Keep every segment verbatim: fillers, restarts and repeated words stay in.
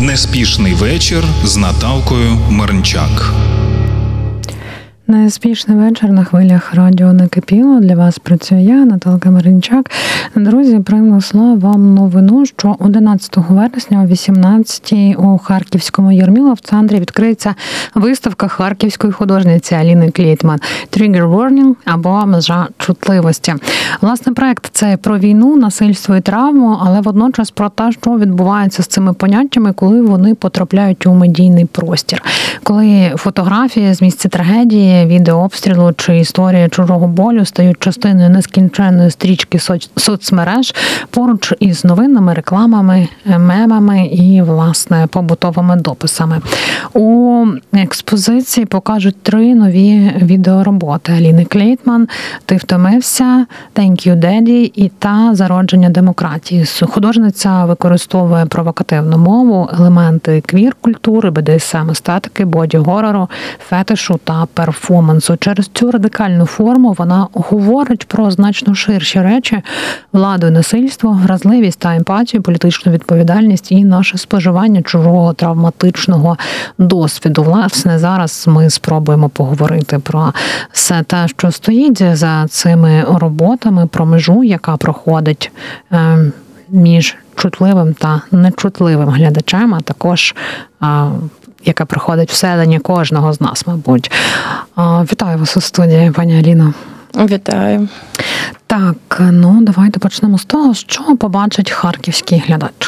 Неспішний вечір з Наталкою Мирнчак. Неспішний вечір на хвилях радіо «Накипіло». Для вас працює я, Наталка Мирнчак. Друзі, принесла вам новину, що одинадцятого вересня о вісімнадцятій у Харківському Єрмілов-центрі відкриється виставка харківської художниці Аліни Клейтман «Trigger Warning» або «Межа чутливості». Власне, проект – це про війну, насильство і травму, але водночас про те, що відбувається з цими поняттями, коли вони потрапляють у медійний простір. Коли фотографії з місця трагедії, відео обстрілу чи історії чужого болю стають частиною нескінченної стрічки соц... соцмереж поруч із новинами, рекламами, мемами і, власне, побутовими дописами. У експозиції покажуть три нові відеороботи Аліни Клейтман «Ти втомився», «Thank you, Daddy» і та «Зародження демократії». Художниця використовує провокативну мову, елементи квір-культури, бе де ес ем, естетики, боді-горору, фетишу та перформансу. Через цю радикальну форму вона говорить про значно ширші речі: владу і насильство, вразливість та емпатію, політичну відповідальність і наше споживання чужого травматичного досвіду. Власне, зараз ми спробуємо поговорити про все те, що стоїть за цими роботами, про межу, яка проходить між чутливим та нечутливим глядачем, а також яка проходить всередині кожного з нас, мабуть. Вітаю вас у студії, пані Аліно. Вітаю. Так, ну давайте почнемо з того, що побачить харківський глядач.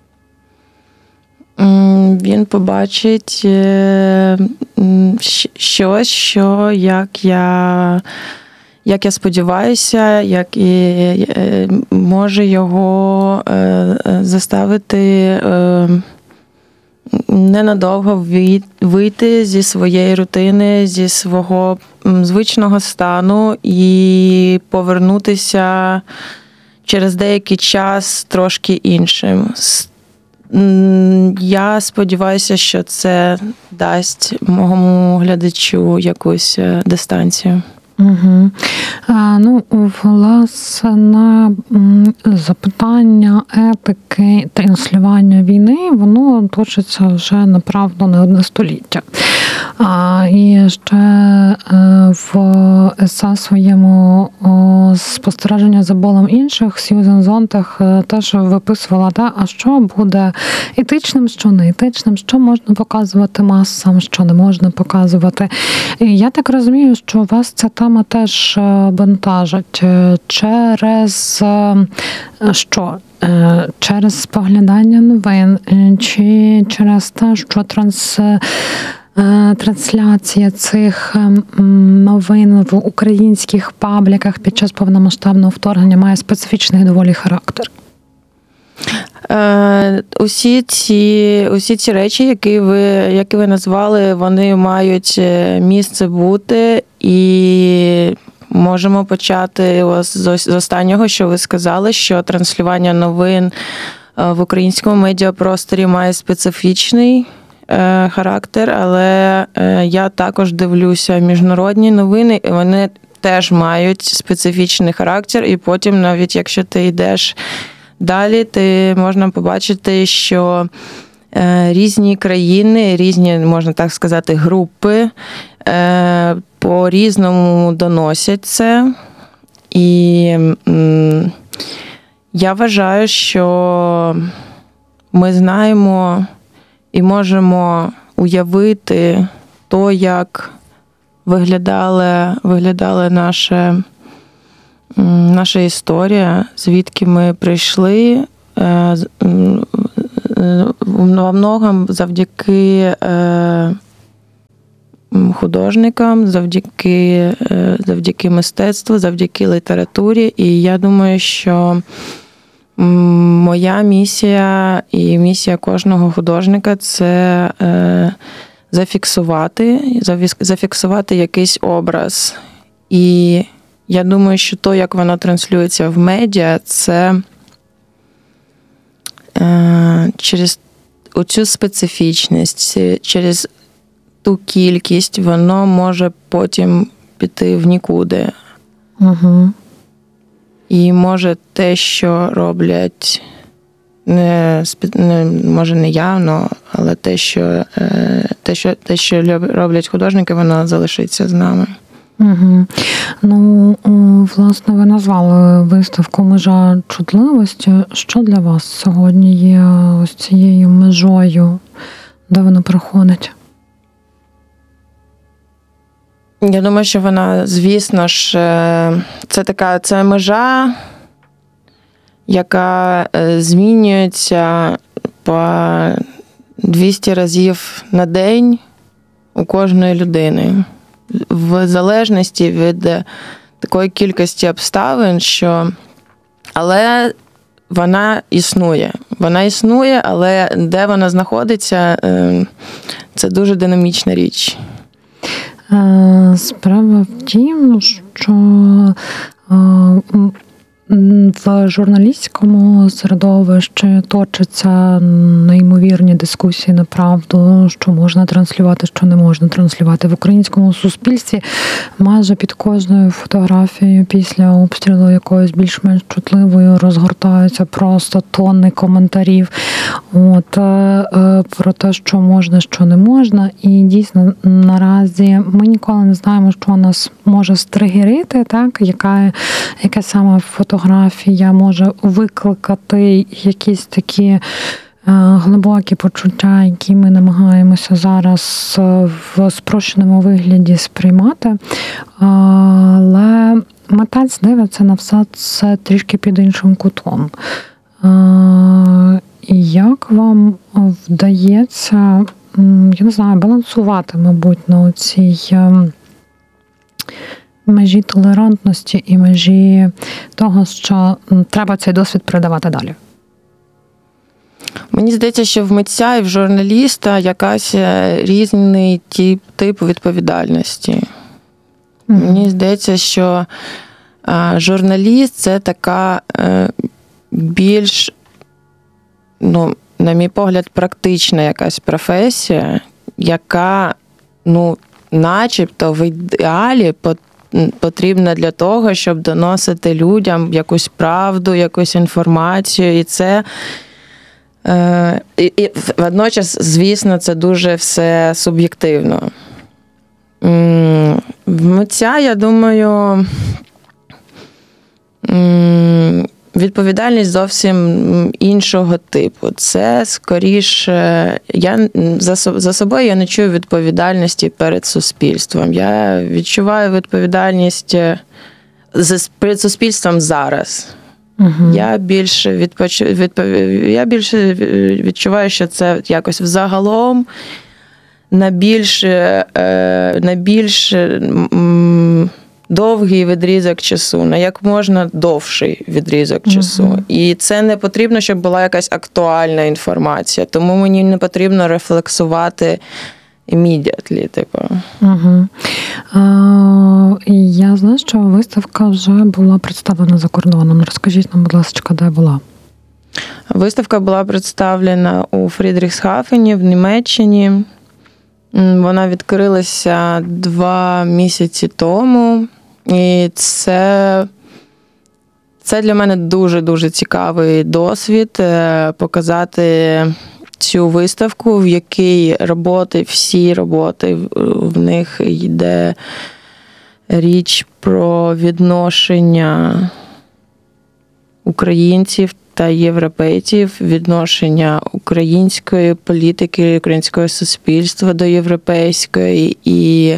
Він побачить щось, що, як я, як я сподіваюся, як і може його заставити ненадовго вийти зі своєї рутини, зі свого звичного стану і повернутися через деякий час трошки іншим. Я сподіваюся, що це дасть моєму глядачу якусь дистанцію. Угу. А, ну, власне, запитання етики транслювання війни, воно точиться вже, направду, не одне століття. А, і ще в есе своєму «Спостереження за болем інших» Сьюзен Зонтаг теж виписувала, та, а що буде етичним, що не етичним, що можна показувати масам, що не можна показувати. І я так розумію, що вас ця тема теж бентежить. Через що? Через споглядання новин, чи через те, що транс... трансляція цих новин в українських пабліках під час повномасштабного вторгнення має специфічний доволі характер? Усі ці, усі ці речі, які ви, які ви назвали, вони мають місце бути, і можемо почати з останнього, що ви сказали, що транслювання новин в українському медіапросторі має специфічний характер, але я також дивлюся міжнародні новини, і вони теж мають специфічний характер, і потім, навіть якщо ти йдеш далі, ти можна побачити, що різні країни, різні, можна так сказати, групи по-різному доносять це. І я вважаю, що ми знаємо і можемо уявити то, як виглядала, виглядала наша, наша історія, звідки ми прийшли, во многом завдяки художникам, завдяки, завдяки мистецтву, завдяки літературі. І я думаю, що моя місія і місія кожного художника – це зафіксувати, зафіксувати якийсь образ. І я думаю, що то, як воно транслюється в медіа, це через оцю специфічність, через ту кількість, воно може потім піти в нікуди. Угу. І може те, що роблять, не, не може не явно, але те, що, те, що, те, що роблять художники, воно залишиться з нами. Угу. Ну, власне, ви назвали виставку «Межа чутливості». Що для вас сьогодні є ось цією межою, де вона проходить? Я думаю, що вона, звісно ж, це така це межа, яка змінюється по двісті разів на день у кожної людини. В залежності від такої кількості обставин, що... Але вона існує. Вона існує, але де вона знаходиться, це дуже динамічна річ. Справа в тім, що в журналістському середовищі точаться неймовірні дискусії на правду, що можна транслювати, що не можна транслювати. В українському суспільстві майже під кожною фотографією після обстрілу якоюсь більш-менш чутливою розгортаються просто тонни коментарів от, про те, що можна, що не можна. І дійсно наразі ми ніколи не знаємо, що нас може стригерити, так, яка, яке саме фотографія Фотографія може викликати якісь такі глибокі почуття, які ми намагаємося зараз в спрощеному вигляді сприймати. Але митець дивиться на все це трішки під іншим кутом. І як вам вдається, я не знаю, балансувати, мабуть, на цій межі толерантності і межі того, що треба цей досвід передавати далі? Мені здається, що в митця і в журналіста якась різний тип, тип відповідальності. Mm-hmm. Мені здається, що журналіст – це така більш, ну, на мій погляд, практична якась професія, яка, ну, начебто в ідеалі потрібна для того, щоб доносити людям якусь правду, якусь інформацію. І це е, і, і водночас, звісно, це дуже все суб'єктивно. В митця, я думаю, відповідальність зовсім іншого типу. Це, скоріше, я за, за собою я не чую відповідальності перед суспільством. Я відчуваю відповідальність перед суспільством зараз. Угу. Я більше відпочу, відпов... я більше відчуваю, що це якось взагалом на більш, на більш довгий відрізок часу, на як можна довший відрізок часу. Uh-huh. І це не потрібно, щоб була якась актуальна інформація. Тому мені не потрібно рефлексувати immediately, типу. Uh-huh. Uh, я знаю, що виставка вже була представлена за кордоном. Розкажіть нам, будь ласка, де була? Виставка була представлена у Фрідріхсхафені в Німеччині. Вона відкрилася два місяці тому, і це, це для мене дуже-дуже цікавий досвід показати цю виставку, в якій роботи, всі роботи, в них йде річ про відношення українців та європейців, відношення української політики, українського суспільства до європейської, і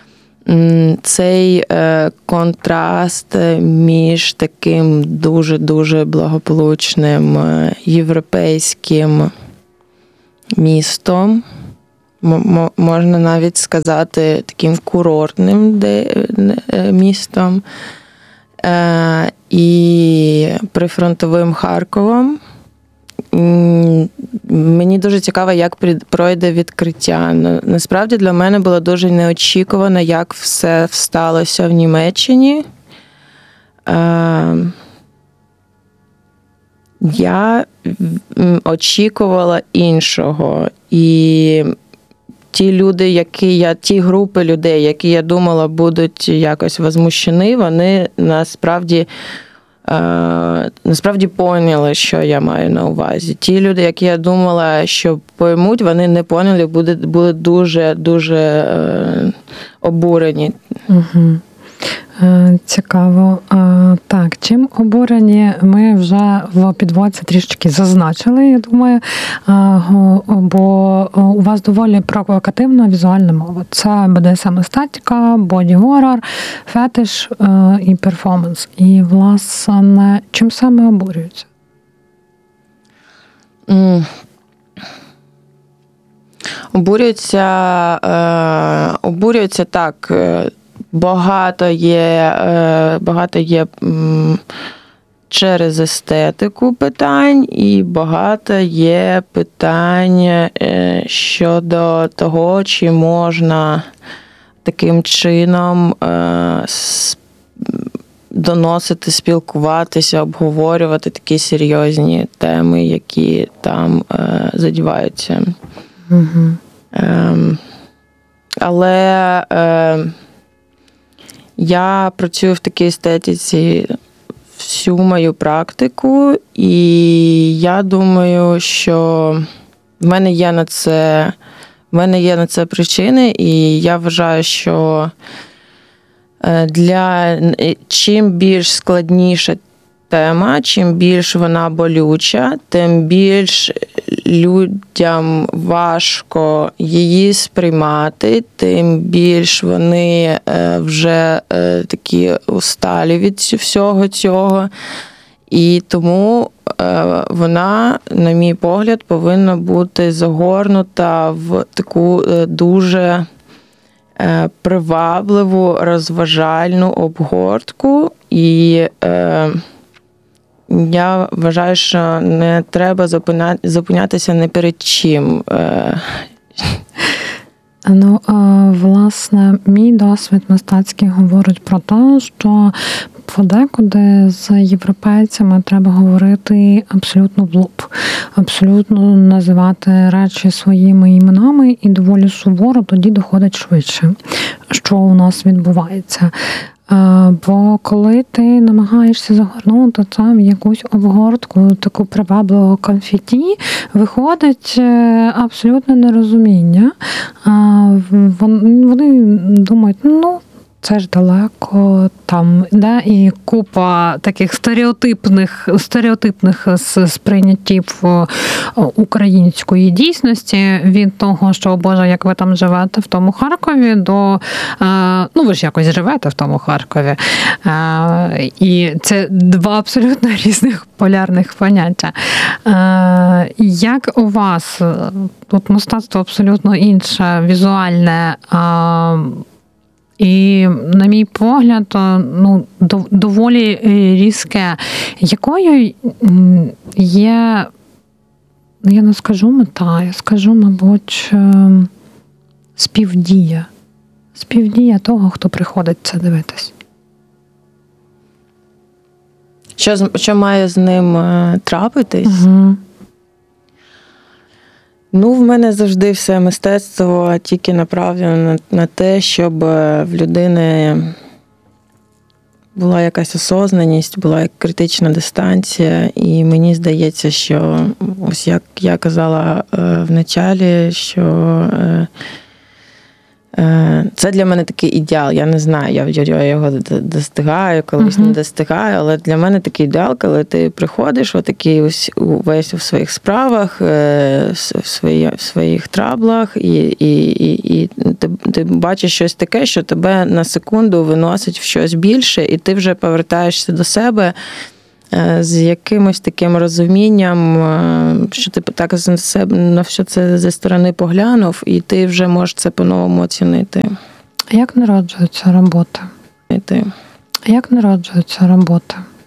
цей контраст між таким дуже-дуже благополучним європейським містом, можна навіть сказати таким курортним містом, і прифронтовим Харковом. Мені дуже цікаво, як пройде відкриття. Насправді для мене було дуже неочікувано, як все сталося в Німеччині. Я очікувала іншого. І ті люди, які я, ті групи людей, які я думала будуть якось возмущені, вони насправді насправді поняли, що я маю на увазі. Ті люди, які я думала, що поймуть, вони не поняли, були, були дуже-дуже е, обурені. Угу. Цікаво. Так, чим обурені, ми вже в підводці трішечки зазначили, я думаю, бо у вас доволі провокативна візуальна мова. Це бі ді ес ем-естетика, боді-горор, фетиш і перформанс. І, власне, чим саме обурюються? Mm. Обурюються, е, обурюються так. Багато є, багато є через естетику питань, і багато є питань щодо того, чи можна таким чином доносити, спілкуватися, обговорювати такі серйозні теми, які там задіваються. Угу. Але я працюю в такій естетиці всю мою практику, і я думаю, що в мене є на це, в мене є на це причини, і я вважаю, що для чим більш складніша тема, чим більш вона болюча, тим більш людям важко її сприймати, тим більш вони вже такі усталі від всього цього. І тому вона, на мій погляд, повинна бути загорнута в таку дуже привабливу, розважальну обгортку. І я вважаю, що не треба зупинятися ні перед чим. Ну, власне, мій досвід мистецький говорить про те, що подекуди з європейцями треба говорити абсолютно в лоб, абсолютно називати речі своїми іменами, і доволі суворо тоді доходить швидше, що у нас відбувається. Бо коли ти намагаєшся загорнути це в якусь обгортку, таку привабливого конфеті, виходить абсолютне нерозуміння. Вони думають, ну, це ж далеко, там, да, і купа таких стереотипних, стереотипних сприйняттів української дійсності від того, що, Боже, як ви там живете в тому Харкові, до, ну, ви ж якось живете в тому Харкові. І це два абсолютно різних полярних поняття. Як у вас, тут мистецтво абсолютно інше, візуальне, і, на мій погляд, ну, доволі різке. Якою є, я не скажу мета, я скажу, мабуть, співдія. Співдія того, хто приходить це дивитись. Що, що має з ним трапитись? Угу. Ну, в мене завжди все мистецтво тільки направлено на, на те, щоб в людини була якась осознаність, була як критична дистанція. І мені здається, що, ось як я казала в началі, що це для мене такий ідеал. Я не знаю, я, я його достигаю, колись uh-huh. не достигаю, але для мене такий ідеал, коли ти приходиш отакий ось весь у своїх справах, в, свої, в своїх траблах, і, і, і, і ти, ти бачиш щось таке, що тебе на секунду виносить в щось більше, і ти вже повертаєшся до себе з якимось таким розумінням, що ти так на себе, на все це зі сторони поглянув, і ти вже можеш це по-новому оцінити. А як народжується робота? Ти. А як народжується робота?